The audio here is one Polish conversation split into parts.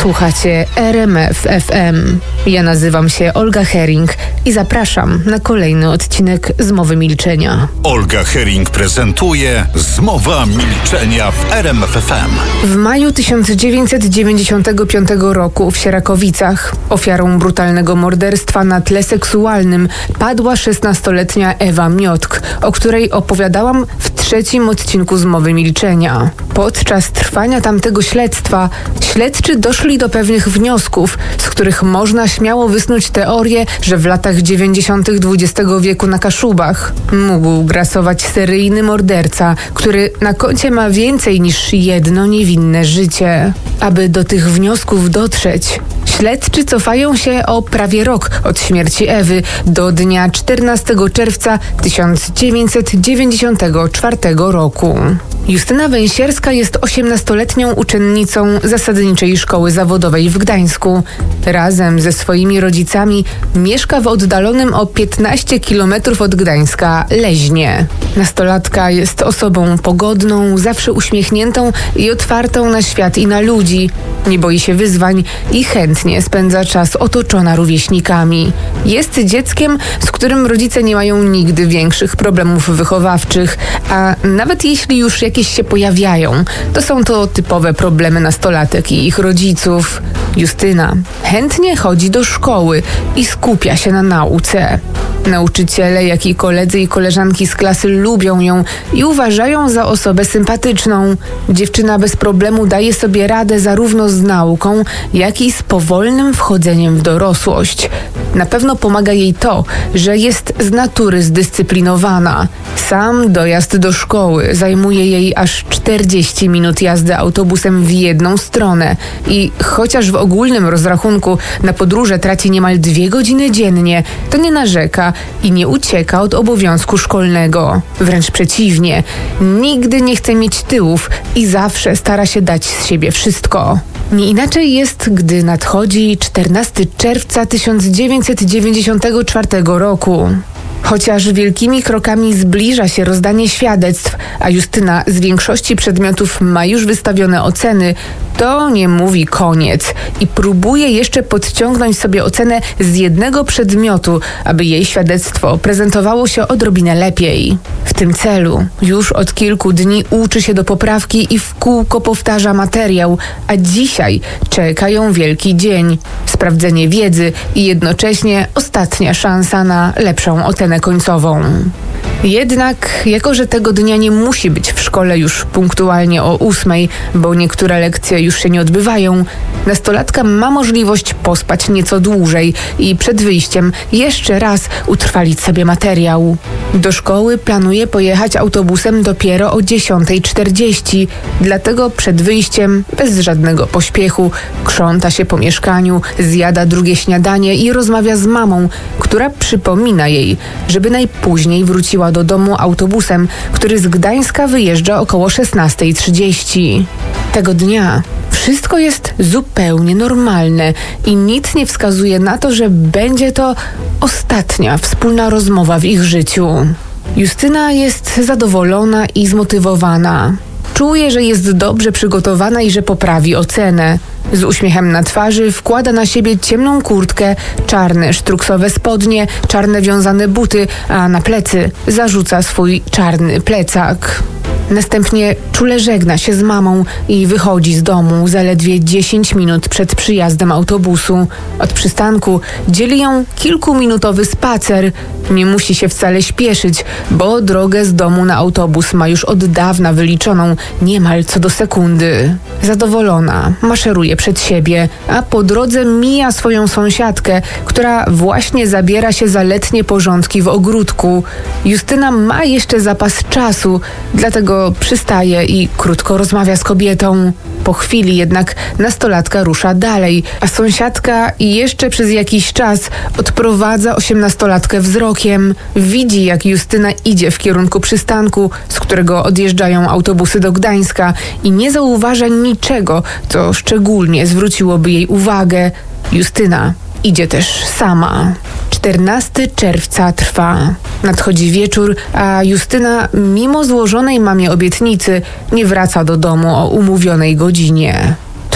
Słuchacie RMF FM. Ja nazywam się Olga Hering i zapraszam na kolejny odcinek Zmowy Milczenia. Olga Hering prezentuje Zmowa Milczenia w RMF FM. W maju 1995 roku w Sierakowicach ofiarą brutalnego morderstwa na tle seksualnym padła 16-letnia Ewa Miotk, o której opowiadałam w trzecim odcinku Zmowy Milczenia. Podczas trwania tamtego śledztwa śledczy doszli do pewnych wniosków, z których można śmiało wysnuć teorię, że w latach 90. XX wieku na Kaszubach mógł grasować seryjny morderca, który na koncie ma więcej niż jedno niewinne życie. Aby do tych wniosków dotrzeć, śledczy cofają się o prawie rok od śmierci Ewy do dnia 14 czerwca 1994 roku. Justyna Węsierska jest 18-letnią uczennicą zasadniczej szkoły zawodowej w Gdańsku. Razem ze swoimi rodzicami mieszka w oddalonym o 15 km od Gdańska Leźnie. Nastolatka jest osobą pogodną, zawsze uśmiechniętą i otwartą na świat i na ludzi. Nie boi się wyzwań i chętnie spędza czas otoczona rówieśnikami. Jest dzieckiem, z którym rodzice nie mają nigdy większych problemów wychowawczych, a nawet jeśli już jakieś się pojawiają, to są to typowe problemy nastolatek i ich rodziców. Justyna chętnie chodzi do szkoły i skupia się na nauce. Nauczyciele, jak i koledzy i koleżanki z klasy lubią ją i uważają za osobę sympatyczną. Dziewczyna bez problemu daje sobie radę zarówno z nauką, jak i z powolnym wchodzeniem w dorosłość. Na pewno pomaga jej to, że jest z natury zdyscyplinowana. Sam dojazd do szkoły zajmuje jej aż 40 minut jazdy autobusem w jedną stronę i chociaż w ogólnym rozrachunku na podróże traci niemal 2 godziny dziennie, to nie narzeka i nie ucieka od obowiązku szkolnego. Wręcz przeciwnie, nigdy nie chce mieć tyłów i zawsze stara się dać z siebie wszystko. Nie inaczej jest, gdy nadchodzi 14 czerwca 1994 roku. Chociaż wielkimi krokami zbliża się rozdanie świadectw, a Justyna z większości przedmiotów ma już wystawione oceny, to nie mówi koniec i próbuje jeszcze podciągnąć sobie ocenę z jednego przedmiotu, aby jej świadectwo prezentowało się odrobinę lepiej. W tym celu już od kilku dni uczy się do poprawki i w kółko powtarza materiał, a dzisiaj czeka ją wielki dzień. Sprawdzenie wiedzy i jednocześnie ostatnia szansa na lepszą ocenę końcową. Jednak, jako że tego dnia nie musi być w szkole już punktualnie o 8, bo niektóre lekcje już się nie odbywają, nastolatka ma możliwość pospać nieco dłużej i przed wyjściem jeszcze raz utrwalić sobie materiał. Do szkoły planuje pojechać autobusem dopiero o 10:40, dlatego przed wyjściem, bez żadnego pośpiechu, krząta się po mieszkaniu, zjada drugie śniadanie i rozmawia z mamą, która przypomina jej, żeby najpóźniej wróciła do domu autobusem, który z Gdańska wyjeżdża około 16:30. Tego dnia wszystko jest zupełnie normalne i nic nie wskazuje na to, że będzie to ostatnia wspólna rozmowa w ich życiu. Justyna jest zadowolona i zmotywowana. Czuje, że jest dobrze przygotowana i że poprawi ocenę. Z uśmiechem na twarzy wkłada na siebie ciemną kurtkę, czarne sztruksowe spodnie, czarne wiązane buty, a na plecy zarzuca swój czarny plecak. Następnie czule żegna się z mamą i wychodzi z domu zaledwie 10 minut przed przyjazdem autobusu. Od przystanku dzieli ją kilkuminutowy spacer. Nie musi się wcale śpieszyć, bo drogę z domu na autobus ma już od dawna wyliczoną, niemal co do sekundy. Zadowolona maszeruje przed siebie, a po drodze mija swoją sąsiadkę, która właśnie zabiera się za letnie porządki w ogródku. Justyna ma jeszcze zapas czasu, dlatego przystaje i krótko rozmawia z kobietą. Po chwili jednak nastolatka rusza dalej, a sąsiadka jeszcze przez jakiś czas odprowadza 18-latkę wzrokiem. Widzi, jak Justyna idzie w kierunku przystanku, z którego odjeżdżają autobusy do Gdańska i nie zauważa niczego, co szczególnie zwróciłoby jej uwagę. Justyna idzie też sama. 14 czerwca trwa. Nadchodzi wieczór, a Justyna, mimo złożonej mamie obietnicy, nie wraca do domu o umówionej godzinie.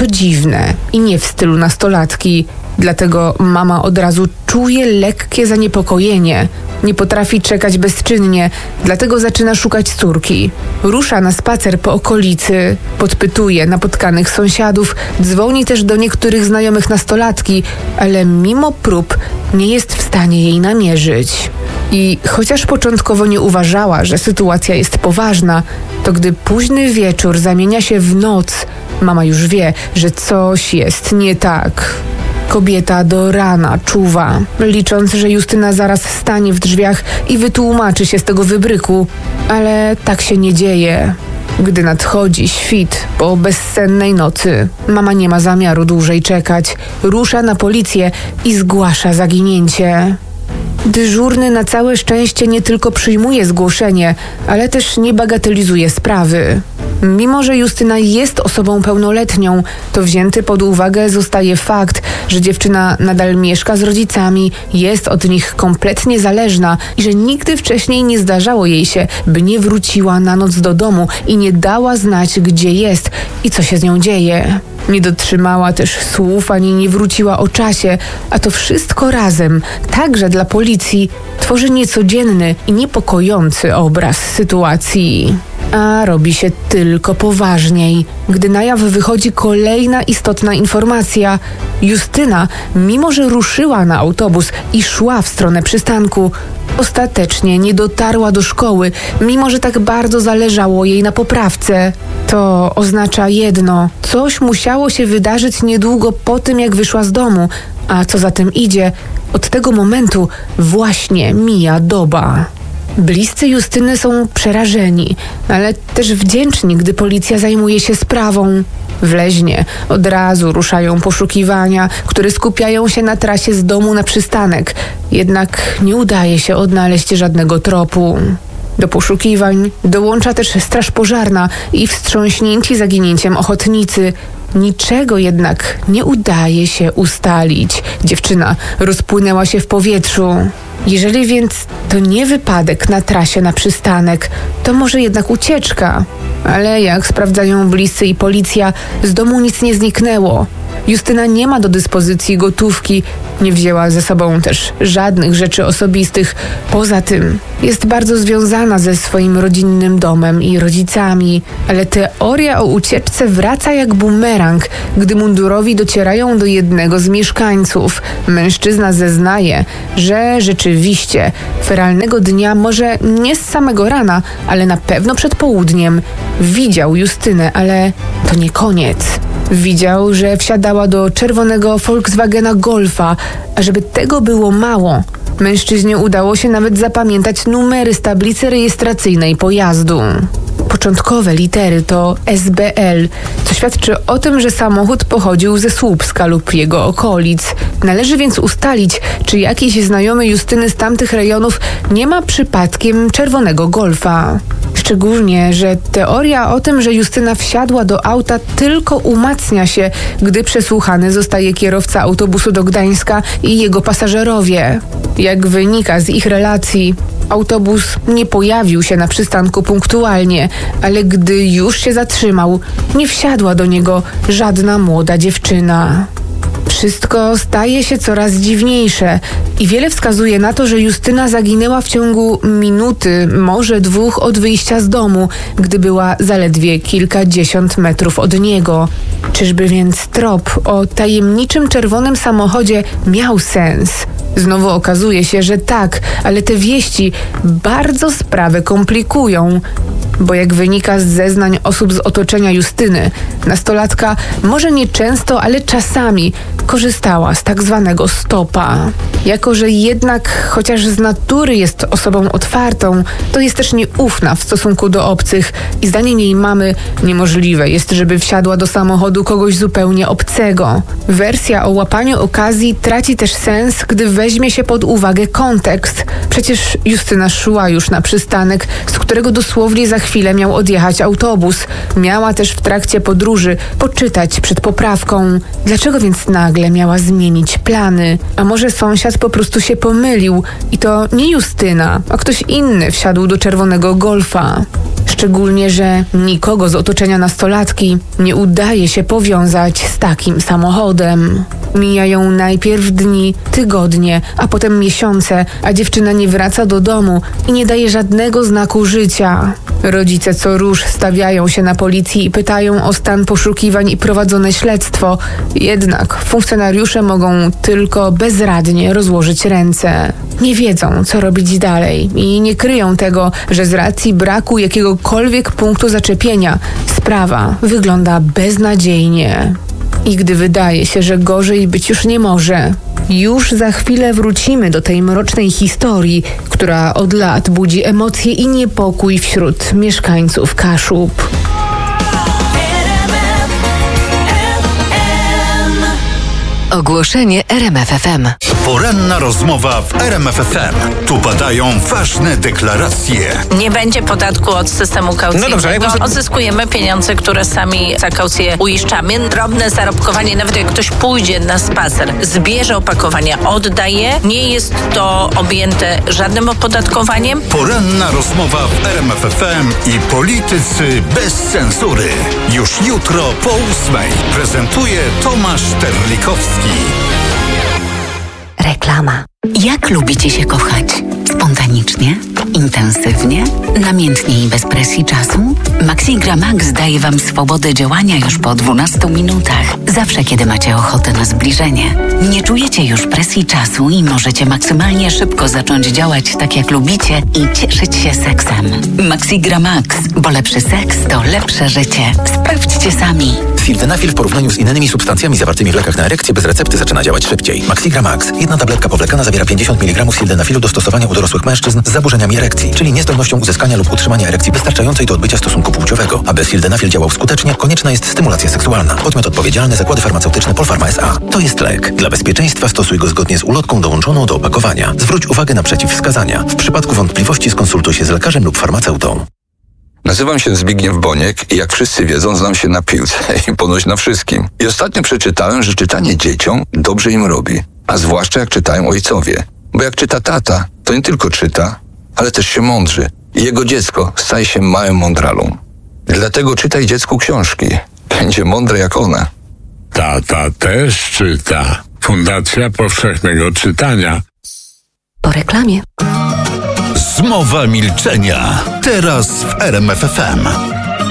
To dziwne i nie w stylu nastolatki. Dlatego mama od razu czuje lekkie zaniepokojenie. Nie potrafi czekać bezczynnie, dlatego zaczyna szukać córki. Rusza na spacer po okolicy, podpytuje napotkanych sąsiadów, dzwoni też do niektórych znajomych nastolatki, ale mimo prób nie jest w stanie jej namierzyć. I chociaż początkowo nie uważała, że sytuacja jest poważna, to gdy późny wieczór zamienia się w noc, mama już wie, że coś jest nie tak. Kobieta do rana czuwa, licząc, że Justyna zaraz stanie w drzwiach i wytłumaczy się z tego wybryku, ale tak się nie dzieje. Gdy nadchodzi świt po bezsennej nocy, mama nie ma zamiaru dłużej czekać, rusza na policję i zgłasza zaginięcie. Dyżurny na całe szczęście nie tylko przyjmuje zgłoszenie, ale też nie bagatelizuje sprawy. Mimo że Justyna jest osobą pełnoletnią, to wzięty pod uwagę zostaje fakt, że dziewczyna nadal mieszka z rodzicami, jest od nich kompletnie zależna i że nigdy wcześniej nie zdarzało jej się, by nie wróciła na noc do domu i nie dała znać, gdzie jest i co się z nią dzieje. Nie dotrzymała też słów ani nie wróciła o czasie, a to wszystko razem, także dla policji, tworzy niecodzienny i niepokojący obraz sytuacji. A robi się tylko poważniej, gdy na jaw wychodzi kolejna istotna informacja. Justyna, mimo że ruszyła na autobus i szła w stronę przystanku, ostatecznie nie dotarła do szkoły, mimo że tak bardzo zależało jej na poprawce. To oznacza jedno: coś musiało się wydarzyć niedługo po tym, jak wyszła z domu, a co za tym idzie, od tego momentu właśnie mija doba. Bliscy Justyny są przerażeni, ale też wdzięczni, gdy policja zajmuje się sprawą. W Leźnie od razu ruszają poszukiwania, które skupiają się na trasie z domu na przystanek. Jednak nie udaje się odnaleźć żadnego tropu. Do poszukiwań dołącza też straż pożarna i wstrząśnięci zaginięciem ochotnicy. Niczego jednak nie udaje się ustalić. Dziewczyna rozpłynęła się w powietrzu. Jeżeli więc to nie wypadek na trasie na przystanek, to może jednak ucieczka. Ale jak sprawdzają bliscy i policja, z domu nic nie zniknęło. Justyna nie ma do dyspozycji gotówki, nie wzięła ze sobą też żadnych rzeczy osobistych. Poza tym jest bardzo związana ze swoim rodzinnym domem i rodzicami, ale teoria o ucieczce wraca jak bumerang, gdy mundurowi docierają do jednego z mieszkańców. Mężczyzna zeznaje, że rzeczywiście feralnego dnia, może nie z samego rana, ale na pewno przed południem, widział Justynę, ale to nie koniec. Widział, że wsiadała do czerwonego Volkswagena Golfa, a żeby tego było mało, mężczyźnie udało się nawet zapamiętać numery z tablicy rejestracyjnej pojazdu. Początkowe litery to SBL, co świadczy o tym, że samochód pochodził ze Słupska lub jego okolic. Należy więc ustalić, czy jakiś znajomy Justyny z tamtych rejonów nie ma przypadkiem czerwonego Golfa. Szczególnie, że teoria o tym, że Justyna wsiadła do auta, tylko umacnia się, gdy przesłuchany zostaje kierowca autobusu do Gdańska i jego pasażerowie. Jak wynika z ich relacji, autobus nie pojawił się na przystanku punktualnie, ale gdy już się zatrzymał, nie wsiadła do niego żadna młoda dziewczyna. Wszystko staje się coraz dziwniejsze i wiele wskazuje na to, że Justyna zaginęła w ciągu minuty, może dwóch od wyjścia z domu, gdy była zaledwie kilkadziesiąt metrów od niego. Czyżby więc trop o tajemniczym czerwonym samochodzie miał sens? Znowu okazuje się, że tak, ale te wieści bardzo sprawę komplikują. Bo jak wynika z zeznań osób z otoczenia Justyny, nastolatka może nie często, ale czasami korzystała z tak zwanego stopa. Jako że jednak, chociaż z natury jest osobą otwartą, to jest też nieufna w stosunku do obcych i zdaniem jej mamy niemożliwe jest, żeby wsiadła do samochodu kogoś zupełnie obcego. Wersja o łapaniu okazji traci też sens, gdy weźmie się pod uwagę kontekst. Przecież Justyna szła już na przystanek, z którego dosłownie za chwilę miał odjechać autobus. Miała też w trakcie podróży poczytać przed poprawką. Dlaczego więc nagle miała zmienić plany? A może sąsiad po prostu się pomylił i to nie Justyna, a ktoś inny wsiadł do czerwonego Golfa? Szczególnie, że nikogo z otoczenia nastolatki nie udaje się powiązać z takim samochodem. Mijają najpierw dni, tygodnie, a potem miesiące, a dziewczyna nie wraca do domu i nie daje żadnego znaku życia. Rodzice co rusz stawiają się na policji i pytają o stan poszukiwań i prowadzone śledztwo. Jednak funkcjonariusze mogą tylko bezradnie rozłożyć ręce. Nie wiedzą, co robić dalej i nie kryją tego, że z racji braku jakiegokolwiek punktu zaczepienia sprawa wygląda beznadziejnie. I gdy wydaje się, że gorzej być już nie może, już za chwilę wrócimy do tej mrocznej historii, która od lat budzi emocje i niepokój wśród mieszkańców Kaszub. Ogłoszenie RMF FM. Poranna rozmowa w RMF FM. Tu padają ważne deklaracje. Nie będzie podatku od systemu kaucyjnego. Odzyskujemy pieniądze, które sami za kaucję uiszczamy. Drobne zarobkowanie, nawet jak ktoś pójdzie na spacer, zbierze opakowania, oddaje. Nie jest to objęte żadnym opodatkowaniem. Poranna rozmowa w RMF FM i politycy bez cenzury. Już jutro po 8:00 prezentuje Tomasz Terlikowski. Reklama. Jak lubicie się kochać? Spontanicznie? Intensywnie? Namiętnie i bez presji czasu? Maxigra Max daje Wam swobodę działania już po 12 minutach. Zawsze, kiedy macie ochotę na zbliżenie. Nie czujecie już presji czasu i możecie maksymalnie szybko zacząć działać tak, jak lubicie i cieszyć się seksem. Maxigra Max, bo lepszy seks to lepsze życie. Sprawdźcie sami. Sildenafil w porównaniu z innymi substancjami zawartymi w lekach na erekcję bez recepty zaczyna działać szybciej. Maxigra Max. Jedna tabletka powlekana zawiera 50 mg sildenafilu do stosowania u dorosłych mężczyzn z zaburzeniami erekcji, czyli niezdolnością uzyskania lub utrzymania erekcji wystarczającej do odbycia stosunku płciowego. Aby sildenafil działał skutecznie, konieczna jest stymulacja seksualna. Podmiot odpowiedzialny: Zakłady Farmaceutyczne Polpharma S.A. To jest lek. Dla bezpieczeństwa stosuj go zgodnie z ulotką dołączoną do opakowania. Zwróć uwagę na przeciwwskazania. W przypadku wątpliwości skonsultuj się z lekarzem lub farmaceutą. Nazywam się Zbigniew Boniek i jak wszyscy wiedzą, znam się na piłce i ponoć na wszystkim. I ostatnio przeczytałem, że czytanie dzieciom dobrze im robi. A zwłaszcza jak czytają ojcowie. Bo jak czyta tata, to nie tylko czyta, ale też się mądrzy. I jego dziecko staje się małym mądralą. Dlatego czytaj dziecku książki. Będzie mądre jak ona. Tata też czyta. Fundacja Powszechnego Czytania. Po reklamie. Zmowa milczenia. Teraz w RMF FM.